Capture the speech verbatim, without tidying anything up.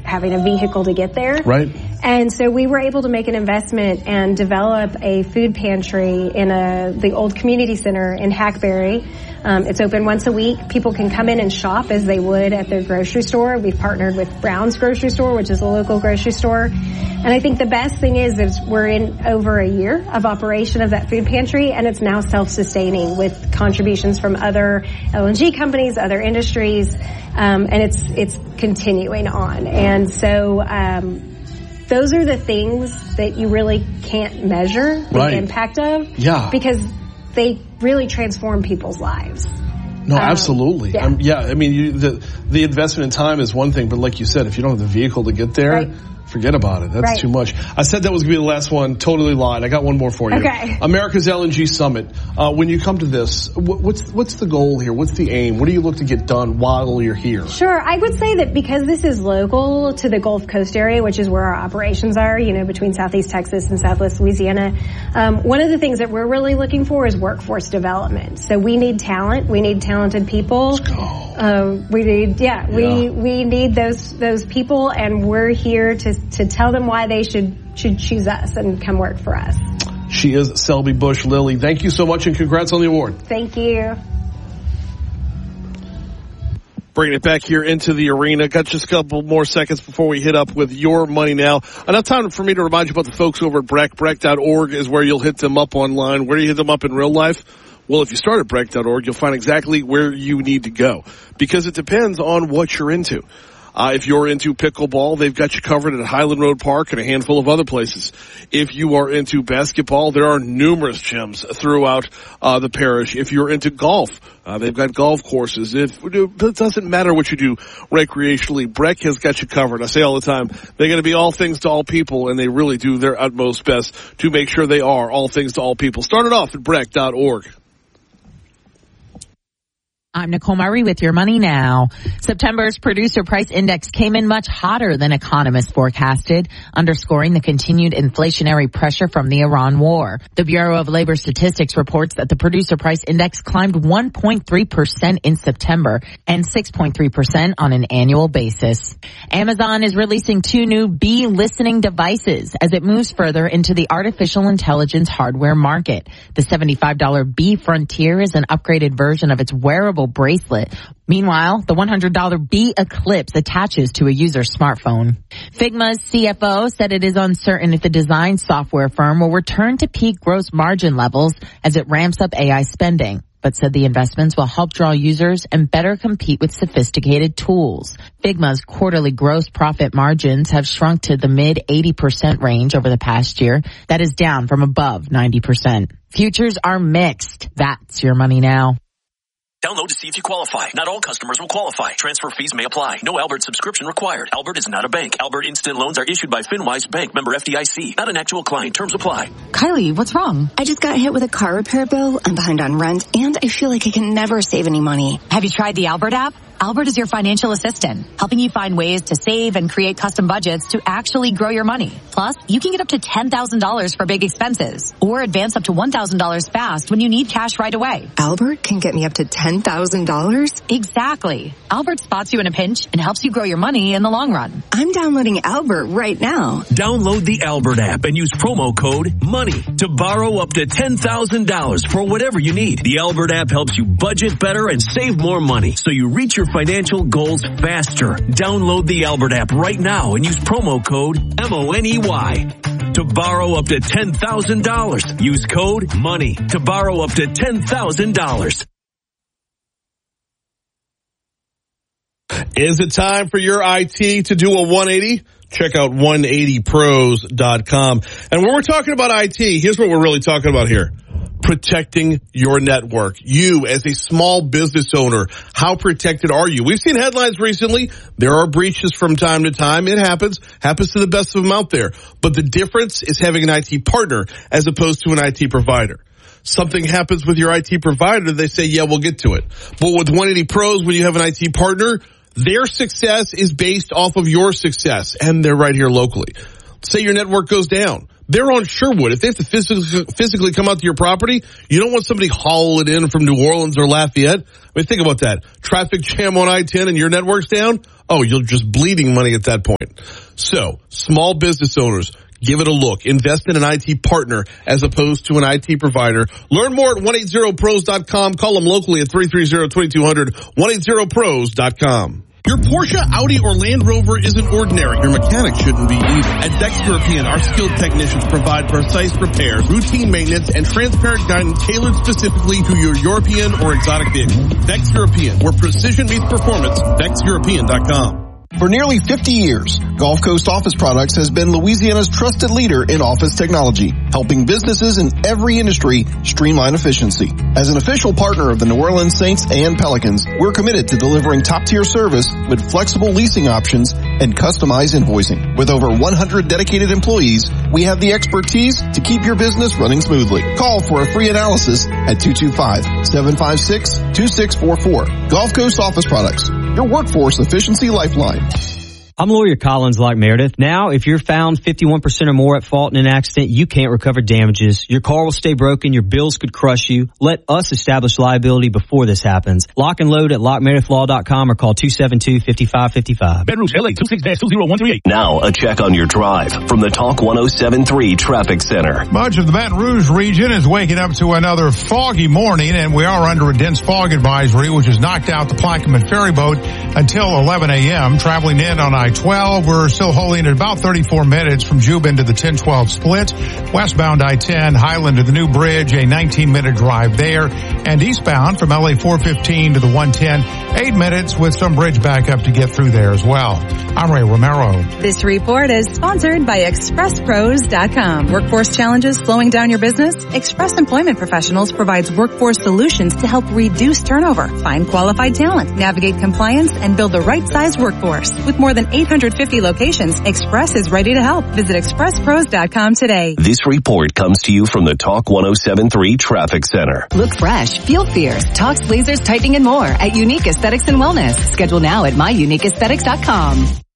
having a vehicle to get there. Right. And so we were able to make an investment and develop a food pantry in a the old community center in Hackberry. Um, it's open once a week. People can come in and shop as they would at their grocery store. We've partnered with Brown's Grocery Store, which is a local grocery store. And I think the best thing is, is we're in over a year of operation of that food pantry, and it's now self-sustaining with contributions from other L N G companies, other industries, um, and it's it's continuing on. And so um, those are the things that you really can't measure the right. impact of, yeah, because they really transform people's lives. No, um, absolutely. Yeah. Um, yeah, I mean, you, the the investment in time is one thing, but like you said, if you don't have the vehicle to get there, right. forget about it. That's right. too much. I said that was going to be the last one. Totally lied. I got one more for you. Okay. America's L N G Summit. Uh, when you come to this, what, what's what's the goal here? What's the aim? What do you look to get done while you're here? Sure. I would say that because this is local to the Gulf Coast area, which is where our operations are, you know, between Southeast Texas and Southwest Louisiana, um, one of the things that we're really looking for is workforce development. So we need talent. We need talented people. Let's go. Uh, we need, yeah, yeah, we we need those those people, and we're here to to tell them why they should should choose us and come work for us. She is Selby Bush. Lily, thank you so much, and congrats on the award. Thank you. Bringing it back here into the arena. Got just a couple more seconds before we hit up with Your Money Now. Enough time for me to remind you about the folks over at Breck. Breck dot org is where you'll hit them up online. Where do you hit them up in real life? Well, if you start at Breck dot org, you'll find exactly where you need to go, because it depends on what you're into. Uh, if you're into pickleball, they've got you covered at Highland Road Park and a handful of other places. If you are into basketball, there are numerous gyms throughout uh, the parish. If you're into golf, uh, they've got golf courses. If it doesn't matter what you do recreationally, Breck has got you covered. I say all the time, they're going to be all things to all people, and they really do their utmost best to make sure they are all things to all people. Start it off at Breck dot org. I'm Nicole Murray with Your Money Now. September's producer price index came in much hotter than economists forecasted, underscoring the continued inflationary pressure from the Iran war. The Bureau of Labor Statistics reports that the producer price index climbed one point three percent in September and six point three percent on an annual basis. Amazon is releasing two new Bee listening devices as it moves further into the artificial intelligence hardware market. The seventy-five dollars Bee Frontier is an upgraded version of its wearable bracelet. Meanwhile, the one hundred dollars Bee Eclipse attaches to a user's smartphone. Figma's C F O said it is uncertain if the design software firm will return to peak gross margin levels as it ramps up A I spending, but said the investments will help draw users and better compete with sophisticated tools. Figma's quarterly gross profit margins have shrunk to the mid eighty percent range over the past year. That is down from above ninety percent. Futures are mixed. That's Your Money Now. Download to see if you qualify. Not all customers will qualify. Transfer fees may apply. No Albert subscription required. Albert is not a bank. Albert Instant Loans are issued by FinWise Bank, member F D I C. Not an actual client. Terms apply. Kylie, what's wrong? I just got hit with a car repair bill. I'm behind on rent, and I feel like I can never save any money. Have you tried the Albert app? Albert is your financial assistant, helping you find ways to save and create custom budgets to actually grow your money. Plus, you can get up to ten thousand dollars for big expenses, or advance up to one thousand dollars fast when you need cash right away. Albert can get me up to ten thousand dollars? Exactly. Albert spots you in a pinch and helps you grow your money in the long run. I'm downloading Albert right now. Download the Albert app and use promo code MONEY to borrow up to ten thousand dollars for whatever you need. The Albert app helps you budget better and save more money, so you reach your financial goals faster. Download the Albert app right now and use promo code M O N E Y to borrow up to ten thousand dollars. Use code MONEY to borrow up to ten thousand dollars. Is it time for your I T to do a one eighty? Check out one eighty pros dot com. And when we're talking about I T, here's what we're really talking about here. Protecting your network. You, as a small business owner, how protected are you? We've seen headlines recently. There are breaches from time to time. It happens. Happens to the best of them out there. But the difference is having an I T partner as opposed to an I T provider. Something happens with your I T provider, they say, yeah, we'll get to it. But with one eighty Pros, when you have an I T partner, their success is based off of your success, and they're right here locally. Say your network goes down. They're on Sherwood. If they have to physically, physically come out to your property, you don't want somebody hauling in from New Orleans or Lafayette. I mean, think about that. Traffic jam on I ten and your network's down. Oh, you're just bleeding money at that point. So, small business owners, give it a look. Invest in an I T partner as opposed to an I T provider. Learn more at one eight zero pros dot com. Call them locally at three three zero, two two zero zero, one eight zero pros dot com. Your Porsche, Audi, or Land Rover isn't ordinary. Your mechanic shouldn't be either. At Dex European, our skilled technicians provide precise repairs, routine maintenance, and transparent guidance tailored specifically to your European or exotic vehicle. Dex European, where precision meets performance. dex european dot com. For nearly fifty years, Gulf Coast Office Products has been Louisiana's trusted leader in office technology, helping businesses in every industry streamline efficiency. As an official partner of the New Orleans Saints and Pelicans, we're committed to delivering top-tier service with flexible leasing options and customized invoicing. With over one hundred dedicated employees, we have the expertise to keep your business running smoothly. Call for a free analysis at two two five, seven five six, two six four four. Gulf Coast Office Products, your workforce efficiency lifeline. I'm lawyer Collins Lock Meredith. Now, if you're found fifty-one percent or more at fault in an accident, you can't recover damages. Your car will stay broken. Your bills could crush you. Let us establish liability before this happens. Lock and load at lock meredith law dot com or call two seven two, five five five five. Ben Rouge, L A, two six two zero one three eight. Now, a check on your drive from the Talk one oh seven three Traffic Center. Much of the Baton Rouge region is waking up to another foggy morning, and we are under a dense fog advisory, which has knocked out the Plaquemine ferry boat until eleven a.m. Traveling in on I twelve, we're still holding at about thirty-four minutes from Jubin to the ten twelve split. Westbound I ten, Highland to the new bridge, a nineteen minute drive there. And eastbound from L A four fifteen to the one ten, eight minutes with some bridge backup to get through there as well. I'm Ray Romero. This report is sponsored by express pros dot com. Workforce challenges slowing down your business? Express Employment Professionals provides workforce solutions to help reduce turnover, find qualified talent, navigate compliance, and build the right size workforce. With more than eight hundred fifty locations, Express is ready to help. Visit express pros dot com today. This report comes to you from the Talk one oh seven three Traffic Center. Look fresh, feel fierce. Talks lasers, tightening, and more at Unique Aesthetics and Wellness. Schedule now at my unique aesthetics dot com.